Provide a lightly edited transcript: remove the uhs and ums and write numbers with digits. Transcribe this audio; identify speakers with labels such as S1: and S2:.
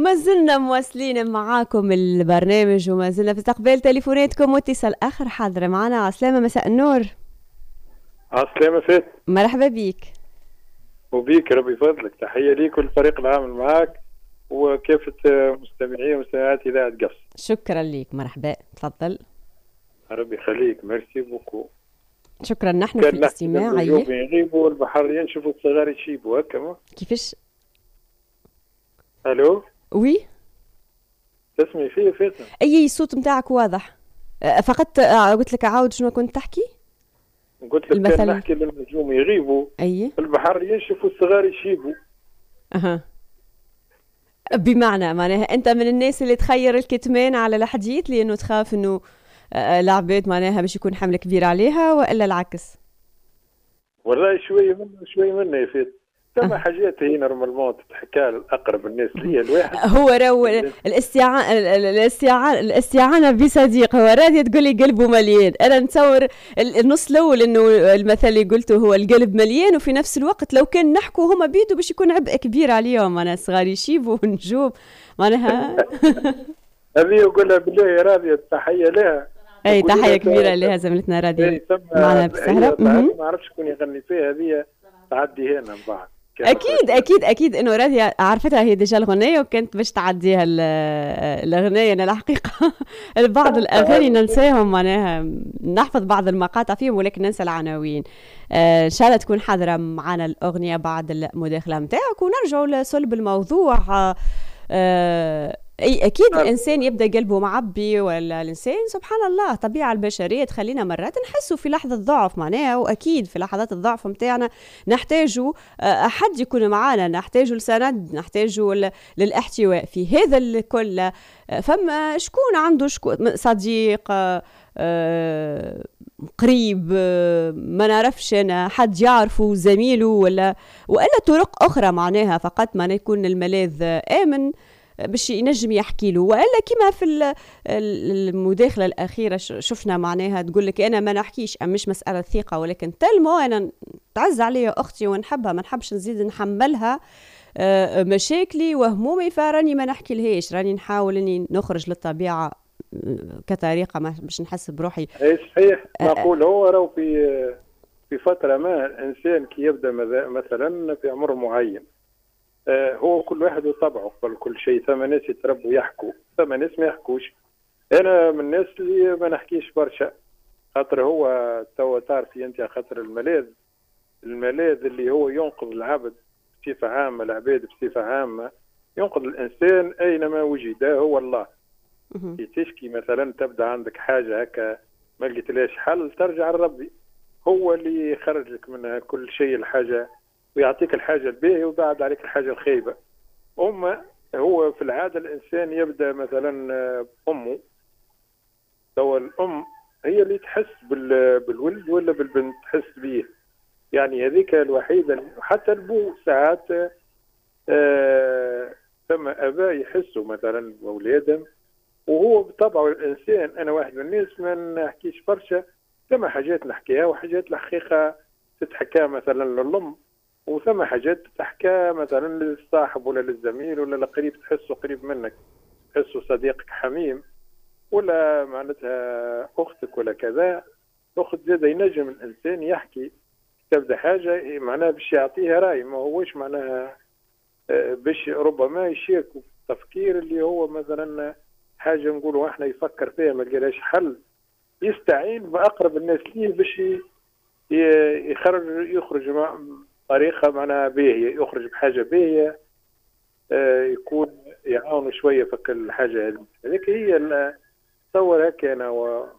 S1: ما زلنا مواصلين معاكم البرنامج وما زلنا في استقبال تليفوناتكم واتصال آخر حاضر معنا. عسلامة، مساء النور.
S2: عسلامة فات.
S1: مرحبا بيك.
S2: وبيك ربي يفضلك، تحية ليك والفريق العامل معاك وكافة مستمعي ومستمعات إذاعة قفص.
S1: شكرا ليك، مرحبا، تفضل.
S2: ربي يخليك، ميرسي بوكو.
S1: شكرا، نحن في الاستماع.
S2: النجوم يغيبوا والبحر ينشفوا والصغار يشيبوا، هكا
S1: كيفاش؟
S2: الو
S1: وي،
S2: تسمعي فيه فاتن؟
S1: اي صوت متاعك واضح. فقط قلت لك عاود شنو كنت تحكي.
S2: قلت لك كان نحكي للنجوم يغيبوا،
S1: اي
S2: البحر ينشف والصغار يشيبوا.
S1: اها، بمعنى معناها انت من الناس اللي تخير الكتمان على الحديث لانه تخاف انه العباد معناها باش يكون حمل كبير عليها، والا العكس؟
S2: والله شوي منه يا فات. ثم حاجات هي نورمالمون تتحكى لأقرب الناس ليا الواحد.
S1: هو راهو الاستعانة بصديق، هو راضية تقول لي قلبه مليان. أنا نتصور النص الأول إنه المثل اللي قلته هو القلب مليان، وفي نفس الوقت لو كان نحكوا هما بيدو باش يكون عبء كبير عليهم. أنا صغار يشيبوا ونجوم معناها.
S2: هذه يقولها بالله راضية، تحية لها.
S1: أي تحية كبيرة لها زميلتنا راضية معنا بالسهرة.
S2: ما عرفتش شكون يغني فيها، هذه تعدي هنا من بعد.
S1: اكيد انه راضيه عرفتها هي ديجا الغنيه وكانت باش تعديها الاغنيه. انا الحقيقه بعض الاغاني ننساهم، معناها نحفظ بعض المقاطع فيهم ولكن ننسى العناوين. ان شاء الله تكون حاضره معنا الاغنيه بعد المداخله نتاعك ونرجعوا لصلب الموضوع. اي اكيد الانسان يبدا قلبه معبي، ولا الانسان سبحان الله الطبيعه البشريه تخلينا مرات نحسوا في لحظه ضعف معناها، واكيد في لحظات الضعف نتاعنا نحتاجوا حد يكون معنا، نحتاجوا لسند، نحتاجوا للاحتواء في هذا الكل. فما شكون عنده صديق قريب ما نعرفش انا، حد يعرفه زميله ولا طرق اخرى معناها فقط ما يكون الملاذ امن باش ينجم يحكي له. والا كما في المداخله الاخيره شفنا معناها تقول لك انا ما نحكيش، مش مساله ثقه ولكن تلمو انا تعز عليا اختي ونحبها، ما نحبش نزيد نحملها مشاكلي وهمومي، فراني ما نحكي لهاش، راني نحاول اني نخرج للطبيعه كطريقه باش نحس بروحي.
S2: اي صحيح. نقول هو راهو في فتره ما الانسان كي يبدا مثلا في عمر معين، هو كل واحد وطبعه قبل كل شيء. ثم ناس يتربوا يحكوا، ثم ناس ما يحكوش. انا من الناس اللي ما نحكيش برشا، خاطر هو توا تعرفي انت، خاطر الملاذ اللي هو ينقذ العبد بصفه عامه، العباد بصفه عامه، ينقذ الانسان اينما وجد هو الله. كي تشكي مثلا تبدا عندك حاجه هكا ما لقيتلاش حل، ترجع لربي، هو اللي يخرجك منها كل شيء الحاجه، ويعطيك الحاجه الباهيه ويبعد عليك الحاجه الخايبه. هو في العاده الانسان يبدا مثلا بامه، توا الام هي اللي تحس بالولد ولا بالبنت، تحس به، يعني هذيك الوحيده. حتى البو ساعات ثم اباء يحسوا مثلا باولادهم، وهو بطبعه الانسان. انا واحد من الناس ما نحكيش برشا، ثم حاجات نحكيها وحاجات الحقيقه تتحكى مثلا للام، وثم حاجات تحكى مثلا للصاحب ولا للزميل ولا القريب، تحسه قريب منك، تحسه صديقك حميم، ولا معناتها اختك ولا كذا. اخت زاد ينجم الانسان يحكي، تبدا حاجه معناها باش يعطيها راي، ما هوش معناها باش ربما يشاركوا في التفكير اللي هو مثلا حاجه نقولوا احنا يفكر فيها ما لقاش حل، يستعين باقرب الناس ليه باش يخرج طريقه معناها باهيه، يخرج بحاجه باهيه، يكون يعاون شويه في كل حاجه هذه. هذيك هي تصور هكا انا